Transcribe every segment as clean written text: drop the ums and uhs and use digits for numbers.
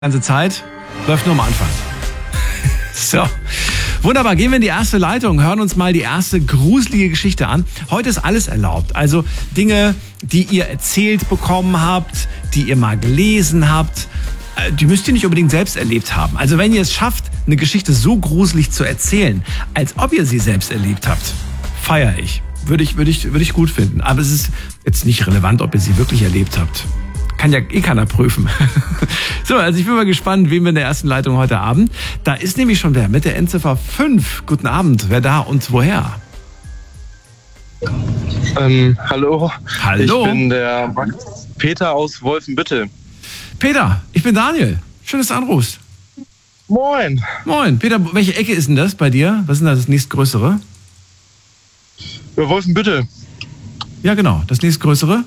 Ganze Zeit läuft nur am Anfang. So, wunderbar. Gehen wir in die erste Leitung, hören uns mal die erste gruselige Geschichte an. Heute ist alles erlaubt. Also Dinge, die ihr erzählt bekommen habt, die ihr mal gelesen habt, die müsst ihr nicht unbedingt selbst erlebt haben. Also wenn ihr es schafft, eine Geschichte so gruselig zu erzählen, als ob ihr sie selbst erlebt habt, feiere ich. Würde ich gut finden. Aber es ist jetzt nicht relevant, ob ihr sie wirklich erlebt habt. Kann ja keiner prüfen. So, also ich bin mal gespannt, wen wir in der ersten Leitung heute Abend. Da ist nämlich schon wer mit der Endziffer 5. Guten Abend. Wer da und woher? Hallo. Hallo. Ich bin der Peter aus Wolfenbüttel. Peter, ich bin Daniel. Schön, dass du anrufst. Moin. Moin. Peter, welche Ecke ist denn das bei dir? Was ist denn das nächstgrößere? Ja, Wolfenbüttel. Ja, genau. Das nächstgrößere?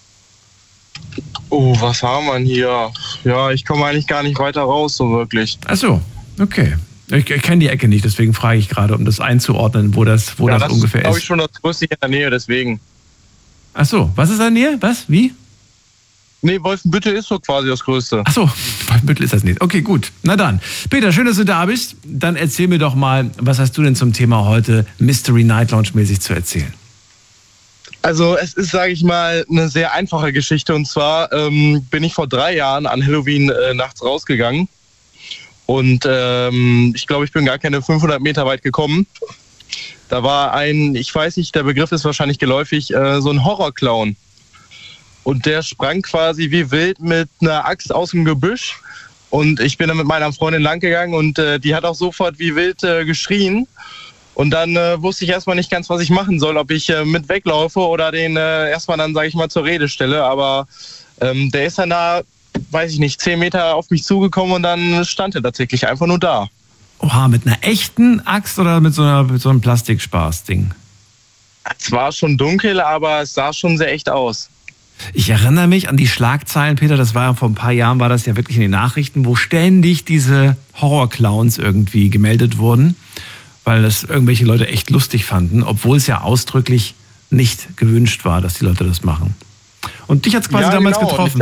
Oh, was haben wir hier? Ja, ich komme eigentlich gar nicht weiter raus, so wirklich. Ach so, okay. Ich kenne die Ecke nicht, deswegen frage ich gerade, um das einzuordnen, wo das ungefähr ist. Glaube ich schon das größte in der Nähe, deswegen. Ach so, was ist in der Nähe? Was? Wie? Nee, Wolfenbüttel ist so quasi das Größte. Ach so, Wolfenbüttel ist das nicht. Okay, gut. Na dann. Peter, schön, dass du da bist. Dann erzähl mir doch mal, was hast du denn zum Thema heute Mystery Night Lounge mäßig zu erzählen? Also es ist, sage ich mal, eine sehr einfache Geschichte. Und zwar bin ich vor 3 Jahren an Halloween nachts rausgegangen. Und ich glaube, ich bin gar keine 500 Meter weit gekommen. Da war ich weiß nicht, der Begriff ist wahrscheinlich geläufig, so ein Horrorclown. Und der sprang quasi wie wild mit einer Axt aus dem Gebüsch. Und ich bin dann mit meiner Freundin langgegangen und die hat auch sofort wie wild geschrien. Und dann wusste ich erstmal nicht ganz, was ich machen soll, ob ich mit weglaufe oder den erstmal dann, sage ich mal, zur Rede stelle. Aber der ist dann da, weiß ich nicht, 10 Meter auf mich zugekommen und dann stand er tatsächlich einfach nur da. Oha, mit einer echten Axt oder mit so einem Plastikspaß-Ding? Es war schon dunkel, aber es sah schon sehr echt aus. Ich erinnere mich an die Schlagzeilen, Peter, das war ja vor ein paar Jahren, war das ja wirklich in den Nachrichten, wo ständig diese Horrorclowns irgendwie gemeldet wurden, weil das irgendwelche Leute echt lustig fanden, obwohl es ja ausdrücklich nicht gewünscht war, dass die Leute das machen. Und dich hat es quasi damals getroffen.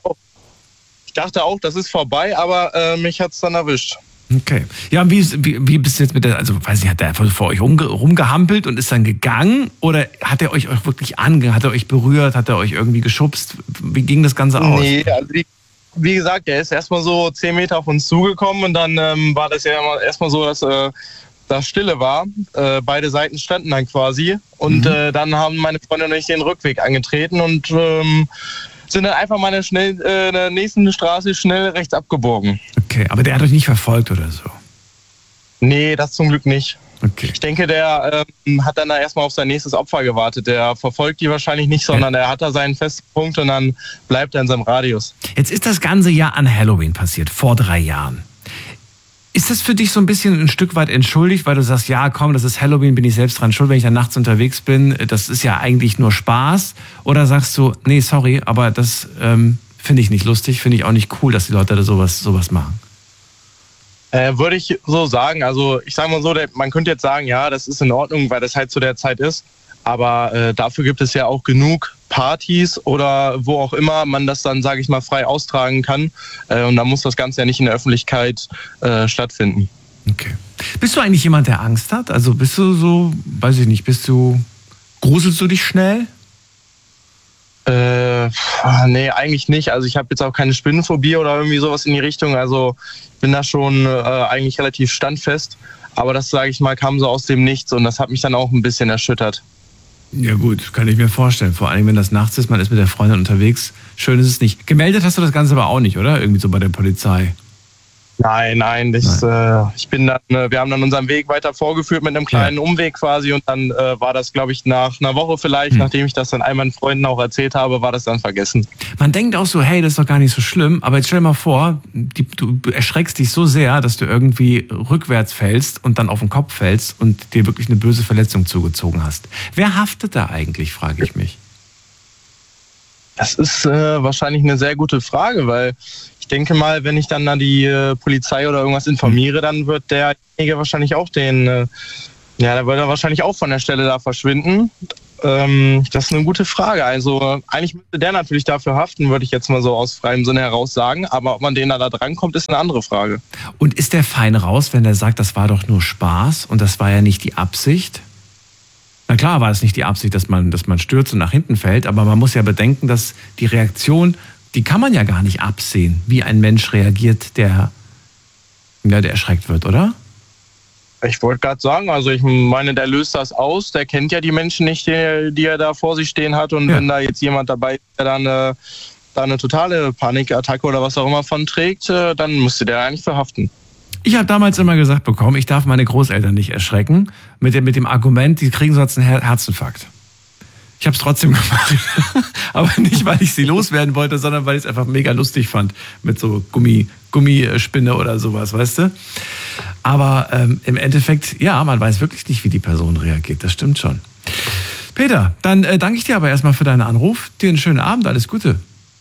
Ich dachte auch, das ist vorbei, aber mich hat es dann erwischt. Okay. Ja, und wie bist du jetzt mit der, also weiß nicht, hat der einfach vor euch rumgehampelt und ist dann gegangen? Oder hat er euch wirklich hat er euch berührt, hat er euch irgendwie geschubst? Wie ging das Ganze aus? Nee, also wie gesagt, er ist erstmal so 10 Meter auf uns zugekommen und dann war das ja erstmal so, dass das Stille war. Beide Seiten standen dann quasi. Und dann haben meine Freundin und ich den Rückweg angetreten und sind dann einfach mal in der nächsten Straße schnell rechts abgebogen. Okay, aber der hat euch nicht verfolgt oder so? Nee, das zum Glück nicht. Okay. Ich denke, der hat dann da erstmal auf sein nächstes Opfer gewartet. Der verfolgt die wahrscheinlich nicht, sondern er hat da seinen festen Punkt und dann bleibt er in seinem Radius. Jetzt ist das Ganze ja an Halloween passiert, vor 3 Jahren. Ist das für dich so ein bisschen ein Stück weit entschuldigt, weil du sagst, ja komm, das ist Halloween, bin ich selbst dran schuld, wenn ich dann nachts unterwegs bin, das ist ja eigentlich nur Spaß? Oder sagst du, nee, sorry, aber das finde ich nicht lustig, finde ich auch nicht cool, dass die Leute da sowas machen? Würde ich so sagen, also ich sage mal so, man könnte jetzt sagen, ja, das ist in Ordnung, weil das halt zu der Zeit ist, aber dafür gibt es ja auch genug Partys oder wo auch immer man das dann, sage ich mal, frei austragen kann. Und dann muss das Ganze ja nicht in der Öffentlichkeit stattfinden. Okay. Bist du eigentlich jemand, der Angst hat? Also bist du so, weiß ich nicht, gruselst du dich schnell? Nee, eigentlich nicht. Also ich habe jetzt auch keine Spinnenphobie oder irgendwie sowas in die Richtung. Also ich bin da schon eigentlich relativ standfest. Aber das, sage ich mal, kam so aus dem Nichts und das hat mich dann auch ein bisschen erschüttert. Ja gut, kann ich mir vorstellen. Vor allem, wenn das nachts ist, man ist mit der Freundin unterwegs. Schön ist es nicht. Gemeldet hast du das Ganze aber auch nicht, oder? Irgendwie so bei der Polizei. Nein. Ich bin dann, wir haben dann unseren Weg weiter vorgeführt mit einem kleinen Umweg quasi und dann war das, glaube ich, nach einer Woche vielleicht, nachdem ich das dann all meinen Freunden auch erzählt habe, war das dann vergessen. Man denkt auch so, hey, das ist doch gar nicht so schlimm, aber jetzt stell dir mal vor, du erschreckst dich so sehr, dass du irgendwie rückwärts fällst und dann auf den Kopf fällst und dir wirklich eine böse Verletzung zugezogen hast. Wer haftet da eigentlich, frage ich mich. Das ist wahrscheinlich eine sehr gute Frage, weil ich denke mal, wenn ich dann da die Polizei oder irgendwas informiere, dann wird derjenige wahrscheinlich auch der wird dann wahrscheinlich auch von der Stelle da verschwinden. Das ist eine gute Frage. Also eigentlich müsste der natürlich dafür haften, würde ich jetzt mal so aus freiem Sinne heraus sagen. Aber ob man denen da drankommt, ist eine andere Frage. Und ist der fein raus, wenn er sagt, das war doch nur Spaß und das war ja nicht die Absicht? Na klar war es nicht die Absicht, dass man stürzt und nach hinten fällt, aber man muss ja bedenken, dass die Reaktion, die kann man ja gar nicht absehen, wie ein Mensch reagiert, der erschreckt wird, oder? Ich wollte gerade sagen, also ich meine, der löst das aus, der kennt ja die Menschen nicht, die er da vor sich stehen hat. Und wenn da jetzt jemand dabei ist, der dann da eine totale Panikattacke oder was auch immer von trägt, dann müsste der eigentlich verhaften. Ich habe damals immer gesagt bekommen, ich darf meine Großeltern nicht erschrecken, mit dem Argument, die kriegen sonst einen Herzinfarkt. Ich habe es trotzdem gemacht, aber nicht, weil ich sie loswerden wollte, sondern weil ich es einfach mega lustig fand mit so Gummispinne oder sowas, weißt du? Aber im Endeffekt, ja, man weiß wirklich nicht, wie die Person reagiert, das stimmt schon. Peter, dann danke ich dir aber erstmal für deinen Anruf. Dir einen schönen Abend, alles Gute.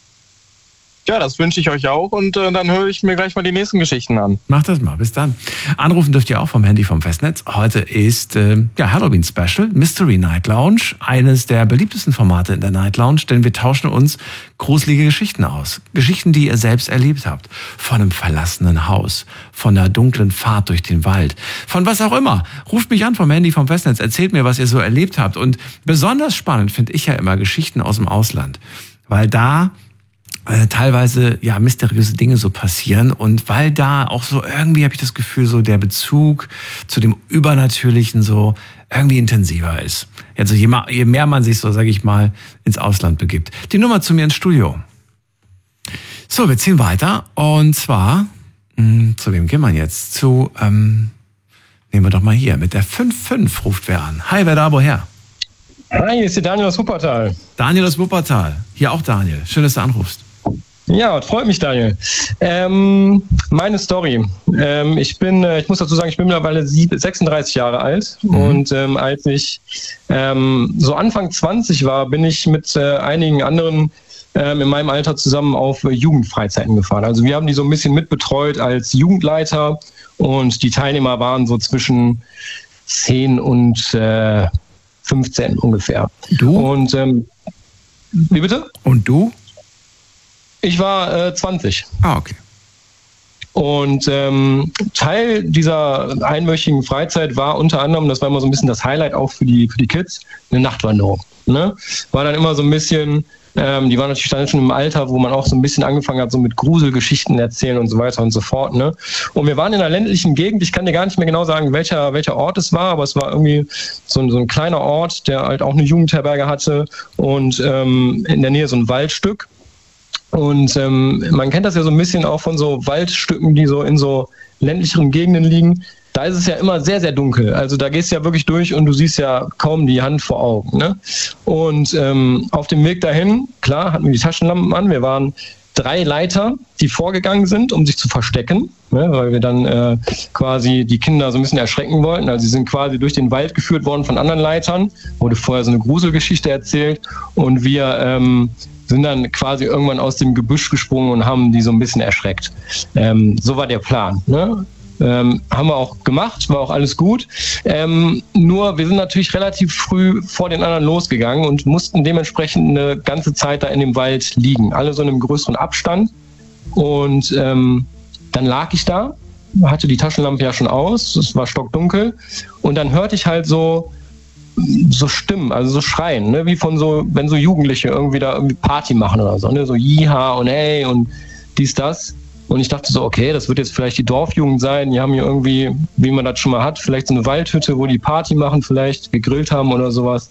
Ja, das wünsche ich euch auch und dann höre ich mir gleich mal die nächsten Geschichten an. Macht das mal, bis dann. Anrufen dürft ihr auch vom Handy vom Festnetz. Heute ist Halloween Special, Mystery Night Lounge, eines der beliebtesten Formate in der Night Lounge, denn wir tauschen uns gruselige Geschichten aus. Geschichten, die ihr selbst erlebt habt. Von einem verlassenen Haus, von einer dunklen Fahrt durch den Wald, von was auch immer. Ruft mich an vom Handy vom Festnetz, erzählt mir, was ihr so erlebt habt. Und besonders spannend finde ich ja immer Geschichten aus dem Ausland, weil da teilweise ja mysteriöse Dinge so passieren und weil da auch so irgendwie, habe ich das Gefühl, so der Bezug zu dem Übernatürlichen so irgendwie intensiver ist. Also je mehr man sich so, sage ich mal, ins Ausland begibt. Die Nummer zu mir ins Studio. So, wir ziehen weiter und zwar, zu wem gehen wir jetzt? Nehmen wir doch mal hier, mit der 5-5 ruft wer an. Hi, wer da, woher? Hi, hier ist der Daniel aus Wuppertal. Daniel aus Wuppertal. Hier auch Daniel. Schön, dass du anrufst. Ja, freut mich, Daniel. Meine Story. Ich muss dazu sagen, ich bin mittlerweile 36 Jahre alt. Und als ich so Anfang 20 war, bin ich mit einigen anderen in meinem Alter zusammen auf Jugendfreizeiten gefahren. Also wir haben die so ein bisschen mitbetreut als Jugendleiter und die Teilnehmer waren so zwischen 10 und 15 ungefähr. Du? Und wie bitte? Und du? Ich war 20. Ah, okay. Und Teil dieser einwöchigen Freizeit war unter anderem, das war immer so ein bisschen das Highlight auch für die Kids, eine Nachtwanderung. Ne? War dann immer so ein bisschen, die waren natürlich dann schon im Alter, wo man auch so ein bisschen angefangen hat, so mit Gruselgeschichten erzählen und so weiter und so fort. Ne? Und wir waren in einer ländlichen Gegend, ich kann dir gar nicht mehr genau sagen, welcher Ort es war, aber es war irgendwie so ein kleiner Ort, der halt auch eine Jugendherberge hatte und in der Nähe so ein Waldstück. Und man kennt das ja so ein bisschen auch von so Waldstücken, die so in so ländlicheren Gegenden liegen. Da ist es ja immer sehr, sehr dunkel. Also da gehst du ja wirklich durch und du siehst ja kaum die Hand vor Augen. Ne? Und auf dem Weg dahin, klar, hatten wir die Taschenlampen an. Wir waren 3 Leiter, die vorgegangen sind, um sich zu verstecken, ne? Weil wir dann quasi die Kinder so ein bisschen erschrecken wollten. Also sie sind quasi durch den Wald geführt worden von anderen Leitern. Wurde vorher so eine Gruselgeschichte erzählt und wir sind dann quasi irgendwann aus dem Gebüsch gesprungen und haben die so ein bisschen erschreckt. So war der Plan. Ne? Haben wir auch gemacht, war auch alles gut. Nur wir sind natürlich relativ früh vor den anderen losgegangen und mussten dementsprechend eine ganze Zeit da in dem Wald liegen. Alle so in einem größeren Abstand. Und dann lag ich da, hatte die Taschenlampe ja schon aus, es war stockdunkel. Und dann hörte ich halt so Stimmen, also so Schreien, ne? Wie von so, wenn so Jugendliche irgendwie da irgendwie Party machen oder so, ne? So Jiha und hey und dies, das. Und ich dachte so, okay, das wird jetzt vielleicht die Dorfjugend sein, die haben hier irgendwie, wie man das schon mal hat, vielleicht so eine Waldhütte, wo die Party machen, vielleicht gegrillt haben oder sowas.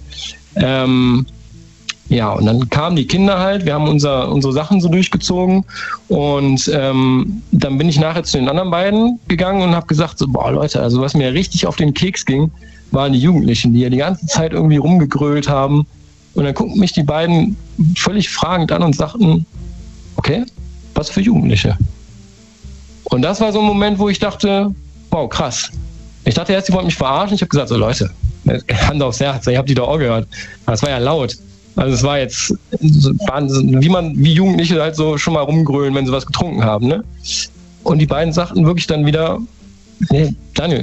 Ja, und dann kamen die Kinder halt, wir haben unsere Sachen so durchgezogen und dann bin ich nachher zu den anderen beiden gegangen und habe gesagt, so, boah Leute, also was mir richtig auf den Keks ging, waren die Jugendlichen, die ja die ganze Zeit irgendwie rumgegrölt haben. Und dann guckten mich die beiden völlig fragend an und sagten, okay, was für Jugendliche? Und das war so ein Moment, wo ich dachte, wow, krass. Ich dachte erst, die wollten mich verarschen. Ich habe gesagt, so Leute, Hand aufs Herz, ich habe die doch auch gehört. Das war ja laut. Also es war jetzt Wahnsinn, wie Jugendliche halt so schon mal rumgrölen, wenn sie was getrunken haben. Ne? Und die beiden sagten wirklich dann wieder, nee, Daniel,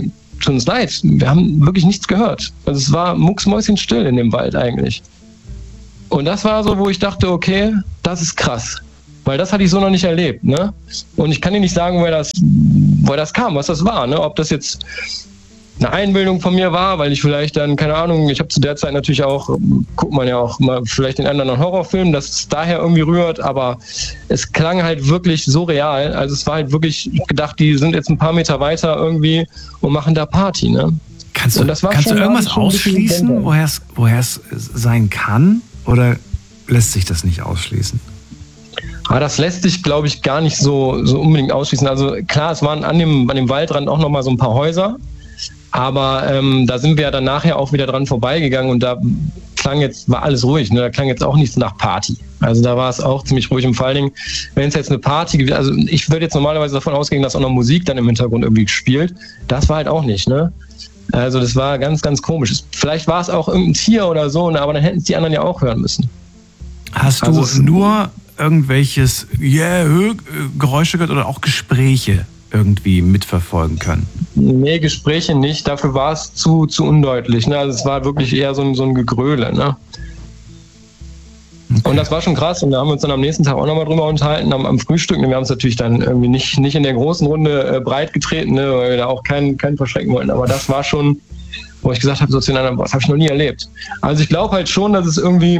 tut uns leid, wir haben wirklich nichts gehört. Also es war mucksmäuschenstill in dem Wald eigentlich. Und das war so, wo ich dachte, okay, das ist krass. Weil das hatte ich so noch nicht erlebt, ne? Und ich kann dir nicht sagen, woher das kam, was das war, ne? Ob das jetzt eine Einbildung von mir war, weil ich vielleicht dann, keine Ahnung, ich habe zu der Zeit natürlich auch, guckt man ja auch mal vielleicht den anderen Horrorfilm, dass es daher irgendwie rührt, aber es klang halt wirklich so real. Also es war halt wirklich gedacht, die sind jetzt ein paar Meter weiter irgendwie und machen da Party, ne? Kannst du irgendwas ausschließen, woher es sein kann? Oder lässt sich das nicht ausschließen? Das lässt sich, glaube ich, gar nicht so unbedingt ausschließen. Also klar, es waren an dem Waldrand auch nochmal so ein paar Häuser. Aber da sind wir ja dann nachher auch wieder dran vorbeigegangen und da war alles ruhig, ne? Da klang jetzt auch nichts nach Party. Also da war es auch ziemlich ruhig und vor allen Dingen, wenn es jetzt eine Party gibt, also ich würde jetzt normalerweise davon ausgehen, dass auch noch Musik dann im Hintergrund irgendwie spielt. Das war halt auch nicht, ne? Also das war ganz, ganz komisch. Vielleicht war es auch irgendein Tier oder so, ne? Aber dann hätten es die anderen ja auch hören müssen. Hast du nur irgendwelches Geräusche gehört oder auch Gespräche irgendwie mitverfolgen können? Nee, Gespräche nicht. Dafür war es zu undeutlich. Ne? Also es war wirklich eher so ein Gegröle. Ne? Okay. Und das war schon krass. Und da haben wir uns dann am nächsten Tag auch nochmal drüber unterhalten, am Frühstück. Wir haben es natürlich dann irgendwie nicht in der großen Runde breit getreten, ne? Weil wir da auch keinen verschrecken wollten. Aber das war schon, wo ich gesagt habe, so zu den anderen, das habe ich noch nie erlebt. Also ich glaube halt schon, dass es irgendwie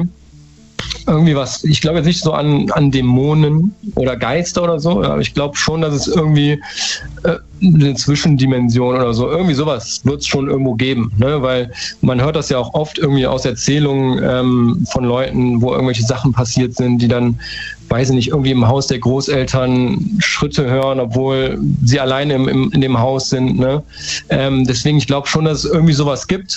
was, ich glaube jetzt nicht so an Dämonen oder Geister oder so, aber ich glaube schon, dass es irgendwie eine Zwischendimension oder so, irgendwie sowas wird es schon irgendwo geben, ne? Weil man hört das ja auch oft irgendwie aus Erzählungen von Leuten, wo irgendwelche Sachen passiert sind, die dann, weiß ich nicht, irgendwie im Haus der Großeltern Schritte hören, obwohl sie alleine in dem Haus sind, ne? Deswegen, ich glaube schon, dass es irgendwie sowas gibt.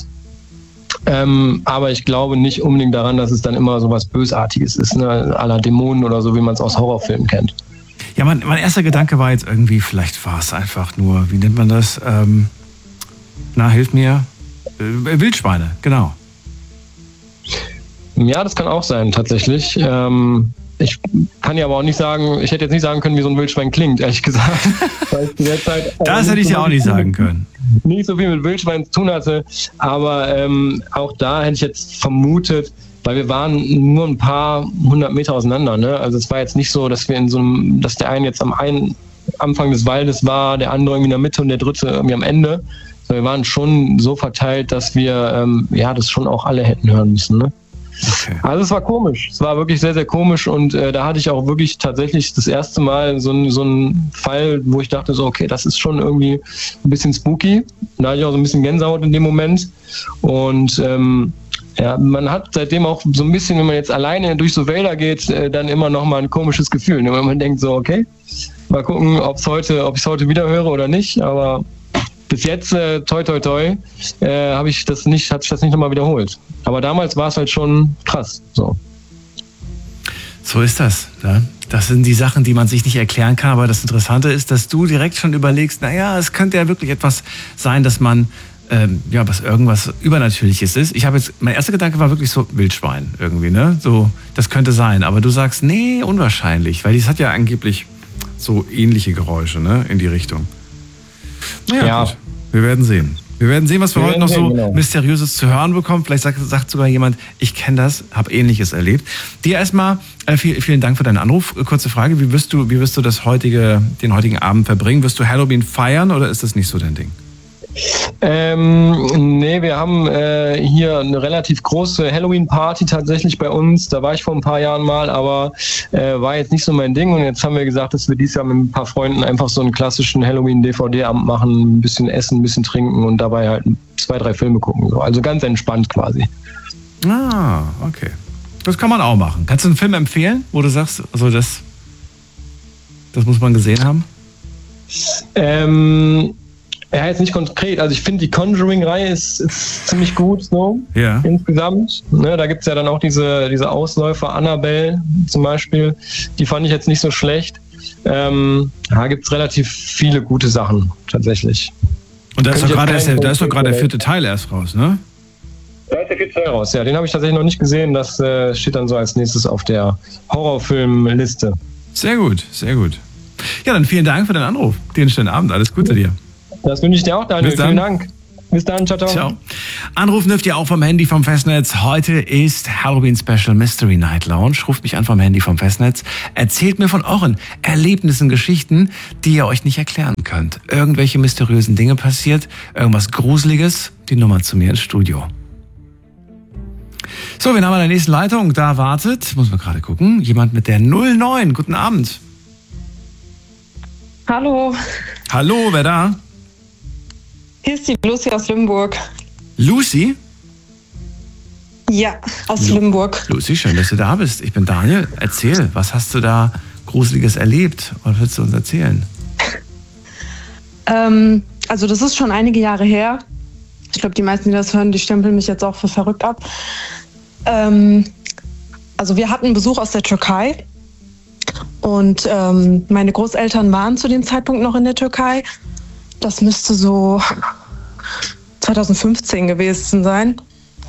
Aber ich glaube nicht unbedingt daran, dass es dann immer so was Bösartiges ist, ne? À la Dämonen oder so, wie man es aus Horrorfilmen kennt. Ja, mein erster Gedanke war jetzt irgendwie, vielleicht war es einfach nur, wie nennt man das? Hilf mir. Wildschweine, genau. Ja, das kann auch sein, tatsächlich. Ich kann ja aber auch nicht sagen, ich hätte jetzt nicht sagen können, wie so ein Wildschwein klingt, ehrlich gesagt. Weil ich derzeit das hätte ich ja auch nicht sagen können. Nicht so viel mit Wildschwein zu tun hatte, aber auch da hätte ich jetzt vermutet, weil wir waren nur ein paar 100 Meter auseinander, ne? Also es war jetzt nicht so, dass wir dass der eine jetzt am einen Anfang des Waldes war, der andere irgendwie in der Mitte und der dritte irgendwie am Ende. Wir waren schon so verteilt, dass wir das schon auch alle hätten hören müssen, ne? Okay. Also es war komisch, es war wirklich sehr, sehr komisch und da hatte ich auch wirklich tatsächlich das erste Mal so einen Fall, wo ich dachte so, okay, das ist schon irgendwie ein bisschen spooky. Da hatte ich auch so ein bisschen Gänsehaut in dem Moment und man hat seitdem auch so ein bisschen, wenn man jetzt alleine durch so Wälder geht, dann immer noch mal ein komisches Gefühl, ne? Wenn man denkt so, okay, mal gucken, ob ich es heute wieder höre oder nicht, aber bis jetzt, toi toi toi, hat sich das nicht nochmal wiederholt. Aber damals war es halt schon krass. So ist das. Ne? Das sind die Sachen, die man sich nicht erklären kann. Aber das Interessante ist, dass du direkt schon überlegst, naja, es könnte ja wirklich etwas sein, dass man, was irgendwas Übernatürliches ist. Mein erster Gedanke war wirklich so Wildschwein irgendwie, ne? So, das könnte sein. Aber du sagst, nee, unwahrscheinlich. Weil es hat ja angeblich so ähnliche Geräusche, ne? In die Richtung. Ja. Gut. Wir werden sehen. Was wir heute noch so Mysteriöses zu hören bekommen. Vielleicht sagt sogar jemand, ich kenne das, habe Ähnliches erlebt. Dir erstmal vielen Dank für deinen Anruf. Kurze Frage, wie wirst du den heutigen Abend verbringen? Wirst du Halloween feiern oder ist das nicht so dein Ding? Nee, wir haben hier eine relativ große Halloween-Party tatsächlich bei uns. Da war ich vor ein paar Jahren mal, aber war jetzt nicht so mein Ding. Und jetzt haben wir gesagt, dass wir dieses Jahr mit ein paar Freunden einfach so einen klassischen Halloween-DVD-Abend machen, ein bisschen essen, ein bisschen trinken und dabei halt 2, 3 Filme gucken. So. Also ganz entspannt quasi. Ah, okay. Das kann man auch machen. Kannst du einen Film empfehlen, wo du sagst, also das muss man gesehen haben? Ja, jetzt nicht konkret. Also ich finde, die Conjuring-Reihe ist ziemlich gut so insgesamt. Ne, da gibt es ja dann auch diese Ausläufer, Annabelle zum Beispiel. Die fand ich jetzt nicht so schlecht. Da gibt es relativ viele gute Sachen tatsächlich. Und da ist doch gerade der 4. Teil erst raus, ne? Da ist der 4. Teil raus, ja. Den habe ich tatsächlich noch nicht gesehen. Das steht dann so als nächstes auf der Horrorfilm-Liste. Sehr gut, sehr gut. Ja, dann vielen Dank für deinen Anruf. Dir einen schönen Abend. Alles Gute dir. Das wünsche ich dir auch, Daniel. Vielen Dank. Bis dann, ciao, ciao. Ciao. Anrufen dürft ihr auch vom Handy vom Festnetz. Heute ist Halloween Special Mystery Night Lounge. Ruft mich an vom Handy vom Festnetz. Erzählt mir von euren Erlebnissen, Geschichten, die ihr euch nicht erklären könnt. Irgendwelche mysteriösen Dinge passiert, irgendwas Gruseliges. Die Nummer zu mir ins Studio. So, wir haben an der nächsten Leitung. Da wartet, muss man gerade gucken, jemand mit der 09. Guten Abend. Hallo. Hallo, wer da? Hier ist die Lucy aus Limburg. Lucy? Ja, aus Limburg. Lucy, schön, dass du da bist. Ich bin Daniel. Erzähl, was hast du da Gruseliges erlebt? Was willst du uns erzählen? Also das ist schon einige Jahre her. Ich glaube, die meisten, die das hören, die stempeln mich jetzt auch für verrückt ab. Also wir hatten Besuch aus der Türkei. Und meine Großeltern waren zu dem Zeitpunkt noch in der Türkei. Das müsste so 2015 gewesen sein.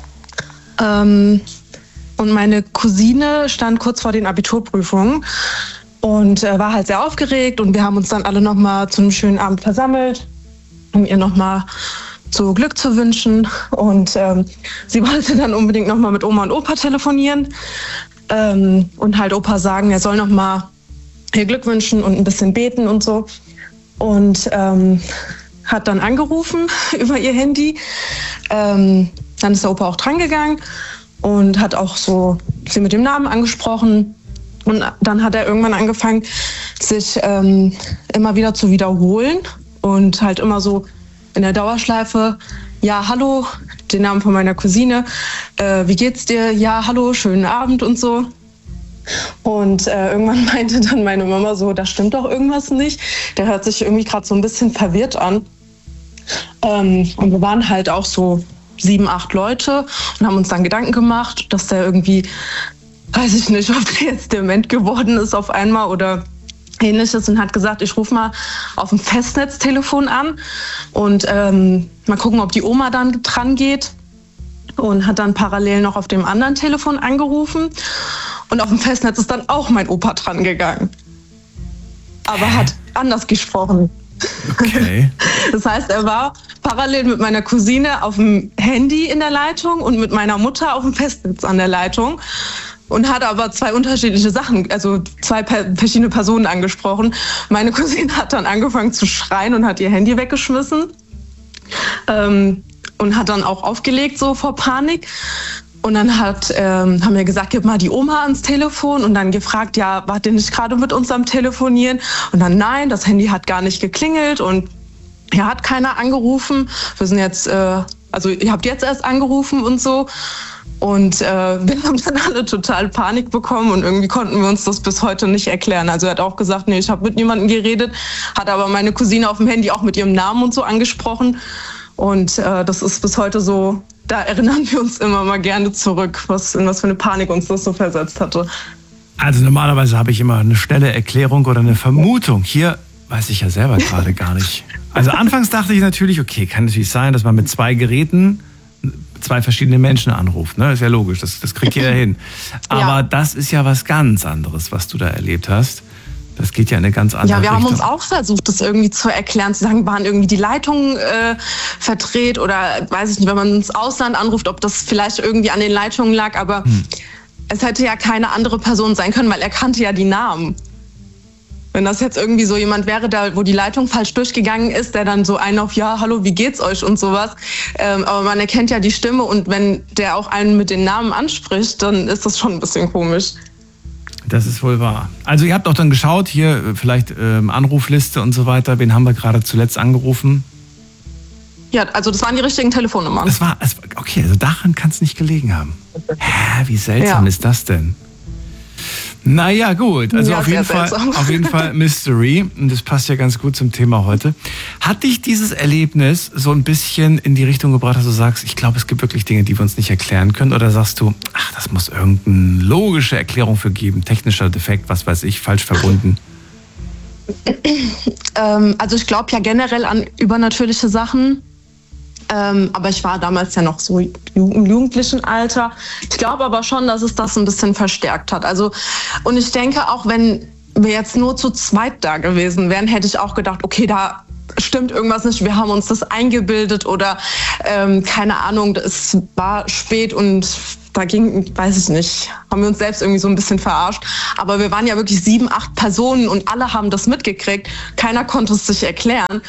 Und meine Cousine stand kurz vor den Abiturprüfungen und war halt sehr aufgeregt. Und wir haben uns dann alle nochmal zu einem schönen Abend versammelt, um ihr nochmal so Glück zu wünschen. Und sie wollte dann unbedingt nochmal mit Oma und Opa telefonieren und halt Opa sagen, er soll nochmal ihr Glück wünschen und ein bisschen beten und so. Und hat dann angerufen über ihr Handy. Dann ist der Opa auch drangegangen und hat auch so sie mit dem Namen angesprochen. Und dann hat er irgendwann angefangen, sich immer wieder zu wiederholen und halt immer so in der Dauerschleife, ja, hallo, den Namen von meiner Cousine, wie geht's dir? Ja, hallo, schönen Abend und so. Und irgendwann meinte dann meine Mama so, da stimmt doch irgendwas nicht. Der hört sich irgendwie gerade so ein bisschen verwirrt an. Und wir waren halt auch so 7, 8 Leute und haben uns dann Gedanken gemacht, dass der irgendwie, weiß ich nicht, ob der jetzt dement geworden ist auf einmal oder Ähnliches, und hat gesagt, ich rufe mal auf dem Festnetztelefon an und mal gucken, ob die Oma dann dran geht. Und hat dann parallel noch auf dem anderen Telefon angerufen. Und auf dem Festnetz ist dann auch mein Opa dran gegangen. Aber hat anders gesprochen. Okay. Das heißt, er war parallel mit meiner Cousine auf dem Handy in der Leitung und mit meiner Mutter auf dem Festnetz an der Leitung. Und hat aber 2 unterschiedliche Sachen, also 2 verschiedene Personen angesprochen. Meine Cousine hat dann angefangen zu schreien und hat ihr Handy weggeschmissen. Und hat dann auch aufgelegt, so vor Panik. Und dann haben wir gesagt, gib mal die Oma ans Telefon. Und dann gefragt, ja, wart ihr nicht gerade mit uns am Telefonieren? Und dann, nein, das Handy hat gar nicht geklingelt. Und hier hat keiner angerufen. Wir sind jetzt, also ihr habt jetzt erst angerufen und so. Und wir haben dann alle total Panik bekommen. Und irgendwie konnten wir uns das bis heute nicht erklären. Also er hat auch gesagt, nee, ich habe mit niemandem geredet. Hat aber meine Cousine auf dem Handy auch mit ihrem Namen und so angesprochen. Und das ist bis heute so, da erinnern wir uns immer mal gerne zurück, in was für eine Panik uns das so versetzt hatte. Also normalerweise habe ich immer eine schnelle Erklärung oder eine Vermutung. Hier weiß ich ja selber gerade gar nicht. Also anfangs dachte ich natürlich, okay, kann natürlich sein, dass man mit 2 Geräten 2 verschiedene Menschen anruft. Ne? Ist ja logisch, das kriegt jeder hin. Aber ja, das ist ja was ganz anderes, was du da erlebt hast. Das geht ja in eine ganz andere Richtung. Ja, wir haben uns auch versucht, das irgendwie zu erklären, zu sagen, waren irgendwie die Leitungen verdreht oder weiß ich nicht, wenn man ins Ausland anruft, ob das vielleicht irgendwie an den Leitungen lag, aber es hätte ja keine andere Person sein können, weil er kannte ja die Namen. Wenn das jetzt irgendwie so jemand wäre, da wo die Leitung falsch durchgegangen ist, der dann so einen auf, ja, hallo, wie geht's euch und sowas. Aber man erkennt ja die Stimme und wenn der auch einen mit den Namen anspricht, dann ist das schon ein bisschen komisch. Das ist wohl wahr. Also ihr habt auch dann geschaut, hier vielleicht Anrufliste und so weiter. Wen haben wir gerade zuletzt angerufen? Ja, also das waren die richtigen Telefonnummern. Okay, also daran kann es nicht gelegen haben. Hä, wie seltsam ist das denn? Naja, gut. Also ja, auf jeden Fall Mystery. Und das passt ja ganz gut zum Thema heute. Hat dich dieses Erlebnis so ein bisschen in die Richtung gebracht, dass du sagst, ich glaube, es gibt wirklich Dinge, die wir uns nicht erklären können? Oder sagst du, ach, das muss irgendeine logische Erklärung für geben, technischer Defekt, was weiß ich, falsch verbunden? Also ich glaube ja generell an übernatürliche Sachen. Aber ich war damals ja noch so im jugendlichen Alter. Ich glaube aber schon, dass es das ein bisschen verstärkt hat. Also, und ich denke auch, wenn wir jetzt nur zu zweit da gewesen wären, hätte ich auch gedacht, okay, da stimmt irgendwas nicht, wir haben uns das eingebildet oder keine Ahnung, es war spät und da ging, weiß ich nicht, haben wir uns selbst irgendwie so ein bisschen verarscht. Aber wir waren ja wirklich 7, 8 Personen und alle haben das mitgekriegt. Keiner konnte es sich erklären.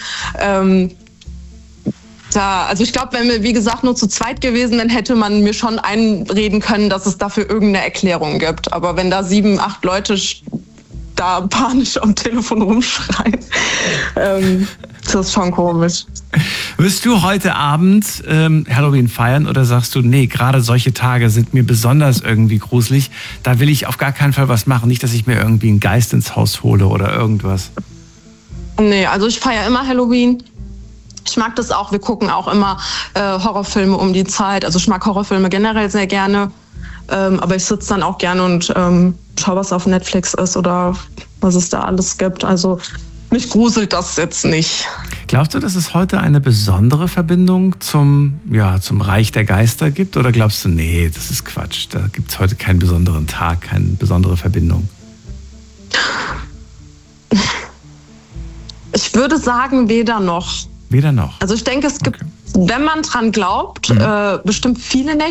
Also ich glaube, wenn wir, wie gesagt, nur zu zweit gewesen, dann hätte man mir schon einreden können, dass es dafür irgendeine Erklärung gibt. Aber wenn da 7, 8 Leute da panisch am Telefon rumschreien, das ist schon komisch. Wirst du heute Abend Halloween feiern oder sagst du, nee, gerade solche Tage sind mir besonders irgendwie gruselig, da will ich auf gar keinen Fall was machen, nicht, dass ich mir irgendwie einen Geist ins Haus hole oder irgendwas? Nee, also ich feiere immer Halloween. Ich mag das auch, wir gucken auch immer Horrorfilme um die Zeit. Also ich mag Horrorfilme generell sehr gerne, aber ich sitze dann auch gerne und schaue, was auf Netflix ist oder was es da alles gibt. Also mich gruselt das jetzt nicht. Glaubst du, dass es heute eine besondere Verbindung zum Reich der Geister gibt? Oder glaubst du, nee, das ist Quatsch, da gibt es heute keinen besonderen Tag, keine besondere Verbindung? Ich würde sagen, weder noch. Weder noch. Also ich denke, es gibt, wenn man dran glaubt, bestimmt viele Nächte.